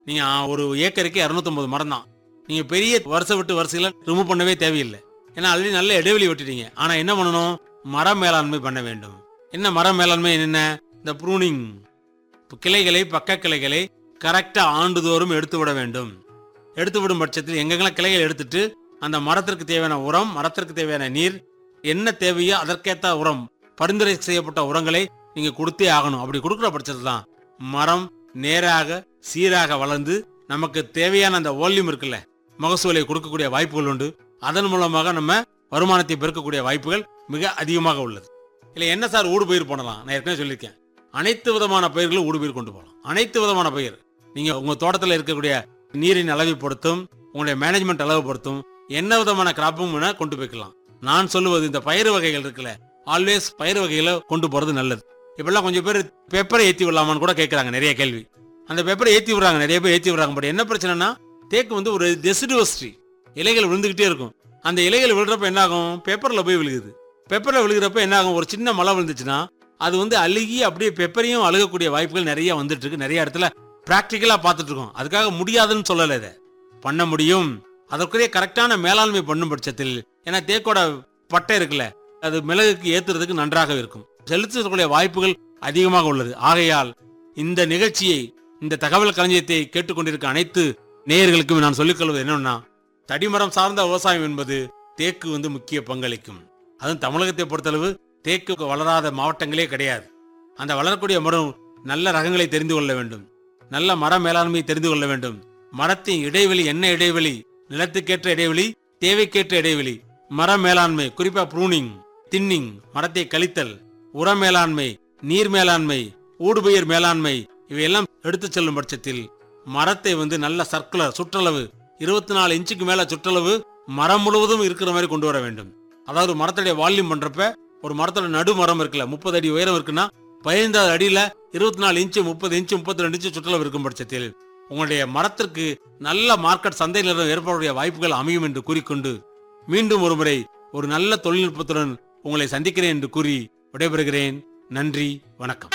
நீங்க ஒரு ஏக்கருக்கு 250 மரம் தான். நீங்க பெரிய வருஷம் விட்டு வரிசையில ரிமூவ் பண்ணவே தேவையில்லை. ஏன்னா ஆல்ரெடி நல்ல இடைவெளி விட்டுட்டீங்க. ஆனா என்ன பண்ணணும்? மர மேலாண்மை பண்ண வேண்டும். என்ன மர மேலாண்மை? என்ன? இந்த ப்ரூனிங். கிளைகளை, பக்க கிளைகளை கரெக்டா ஆண்டுதோறும் எடுத்து விட வேண்டும். எடுத்து விடும் பட்சத்தில் எங்கெல்லாம் கிளைகள் எடுத்துட்டு அந்த மரத்திற்கு தேவையான உரம், மரத்திற்கு தேவையான நீர், என்ன தேவையோ அதற்கேற்ற உரம், பரிந்துரை செய்யப்பட்ட உரங்களை நீங்க கொடுத்தே ஆகணும். அப்படி கொடுக்குற பட்சத்தில் தான் மரம் நேராக சீராக வளர்ந்து நமக்கு தேவையான அந்த வால்யூம் இருக்குல்ல, மகசூலை கொடுக்கக்கூடிய வாய்ப்புகள் உண்டு. அதன் மூலமாக நம்ம வருமானத்தை பெருக்கக்கூடிய வாய்ப்புகள் மிக அதிகமாக உள்ளது. இல்லை என்ன சார் ஊடுபயிர் பண்ணலாம்? நான் ஏற்கனவே சொல்லியிருக்கேன், அனைத்து விதமான பயிர்களும் ஊடுபயிர் கொண்டு போகலாம். அனைத்து விதமான பயிர் நீங்க உங்க தோட்டத்தில் இருக்கக்கூடிய நீரின் அளவை பொறுத்தும் உங்களுடைய மேனேஜ்மெண்ட் அளவை பொறுத்தும் என்ன விதமான கிராப்பும் கொண்டு போய்க்கலாம். நான் சொல்லுவது இந்த பயிர் வகைகள் இருக்குல்ல, ஆல்வேஸ் பயிர் வகைகளை கொண்டு போறது நல்லது. இப்பெல்லாம் கொஞ்சம் பேர் பேப்பரை ஏற்றி விடலாமான்னு கூட கேட்கறாங்க. நிறைய கேள்வி. அந்த பேப்பரை ஏற்றி விடுறாங்க, நிறைய பேர் ஏற்றி விடுறாங்க. பட் என்ன பிரச்சனைனா, தேக்கு ஒரு டெசிடுவஸ் ட்ரீ, இலைகள் விழுந்துகிட்டே இருக்கும். அந்த இலைகள் விழுறப்ப என்ன ஆகும்? பேப்பர்ல போய் விழுகுது. பேப்பர்ல விழுகிறப்ப என்ன ஆகும்? ஒரு சின்ன மழை விழுந்துச்சுன்னா அது அழுகி அப்படியே பேப்பரையும் அழுகக்கூடிய வாய்ப்புகள் நிறைய வந்துட்டு இருக்கு. நிறைய இடத்துல பிராக்டிக்கலா பார்த்துட்டு இருக்கோம். அதுக்காக முடியாதுன்னு சொல்லல, இதை பண்ண முடியும். அதற்குரிய கரெக்டான மேலாண்மை பண்ணும் பட்சத்தில், ஏன்னா தேக்கோட பட்டை இருக்குல்ல, அது மிளகுக்கு ஏத்துறதுக்கு நன்றாக இருக்கும். செலுத்தக்கூடிய வாய்ப்புகள் அதிகமாக உள்ளது. ஆகையால் இந்த நிகழ்ச்சியை, இந்த தகவல் களஞ்சியத்தை கேட்டுக்கொண்டிருக்க அனைத்து நேயர்களுக்கும் நான் சொல்லிக்கொள்வது என்னன்னா, தடிமரம் சார்ந்த விவசாயம் என்பது தேக்கு முக்கிய பங்களிக்கும். அதுவும் தமிழகத்தை பொறுத்தளவு தேக்கு வளராத மாவட்டங்களே கிடையாது. அந்த வளரக்கூடிய மரம் நல்ல ரகங்களை தெரிந்து கொள்ள வேண்டும், நல்ல மர மேலாண்மையை தெரிந்து கொள்ள வேண்டும். மரத்தின் இடைவெளி என்ன இடைவெளி, நிலத்துக்கேற்ற இடைவெளி, தேவைக்கேற்ற இடைவெளி, மர மேலாண்மை, குறிப்பா ப்ரூனிங், தின்னிங், மரத்தை கழித்தல், உர மேலாண்மை, நீர் மேலாண்மை, ஊடுபயிர் மேலாண்மை, இவையெல்லாம் எடுத்து செல்லும் பட்சத்தில் மரத்தை நல்ல சர்க்குலர் சுற்றளவு 24 இன்ச்சுக்கு மேல சுற்றளவு மரம் முழுவதும் இருக்கிற மாதிரி கொண்டு வர வேண்டும். அதாவது மரத்துடைய வால்யூம் பண்றப்ப, ஒரு மரத்தோட நடு மரம் இருக்குல்ல, 30 அடி உயரம் இருக்குன்னா 15 அடியில 24 இன்ச்சு, 30 இன்ச்சு, 32 இன்ச்சு சுற்றளவு இருக்கும் பட்சத்தில் உங்களுடைய மரத்திற்கு நல்ல மார்க்கெட் சந்தை நிலவரம் ஏற்படக்கூடிய வாய்ப்புகள் அமையும் என்று கூறிக்கொண்டு, மீண்டும் ஒருமுறை ஒரு நல்ல தொழில்நுட்பத்துடன் உங்களை சந்திக்கிறேன் என்று கூறி விடைபெறுகிறேன். நன்றி, வணக்கம்.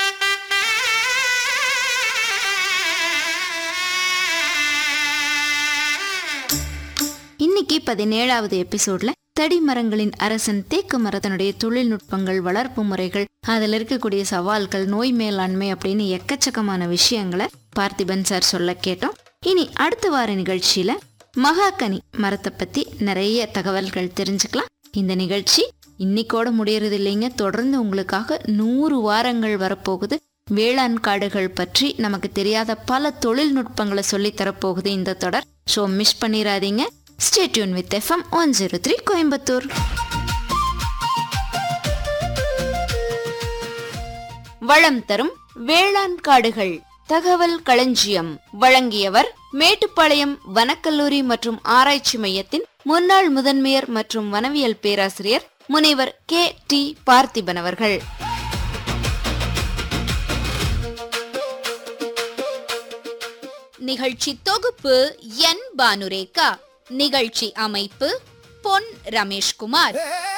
இன்னைக்கு 17வது எபிசோட்ல தடி மரங்களின் அரசன் தேக்கு மரத்தினுடைய தொழில்நுட்பங்கள், வளர்ப்பு முறைகள், அதுல இருக்கக்கூடிய சவால்கள், நோய் மேலாண்மை அப்படின்னு எக்கச்சக்கமான விஷயங்களை பார்த்திபன் சார் சொல்ல கேட்டோம். இனி அடுத்த வார நிகழ்ச்சியில மகாகனி மரத்தை பத்தி நிறைய தகவல்கள் தெரிஞ்சுக்கலாம். இந்த நிகழ்ச்சி இன்னைக்கோட முடியறது இல்லைங்க, தொடர்ந்து உங்களுக்காக 100 வாரங்கள் வரப்போகுது. வேளாண் காடுகள் பற்றி நமக்கு தெரியாத பல தொழில்நுட்பங்களை சொல்லி தரப்போகுது இந்த தொடர். ஷோ மிஸ் பண்ணிடாதீங்க. Stay tuned with FM 103 Coimbatore. வளம் தரும் வேளாண் காடுகள் தகவல் களஞ்சியம் வழங்கியவர் மேட்டுப்பாளையம் வனக்கல்லூரி மற்றும் ஆராய்ச்சி மையத்தின் முன்னாள் முதன்மையர் மற்றும் வனவியல் பேராசிரியர் முனைவர் KT பார்த்திபன் அவர்கள். நிகழ்ச்சி தொகுப்பு என் பானுரேகா. நிகழ்ச்சி அமைப்பு பொன் ரமேஷ்குமார்.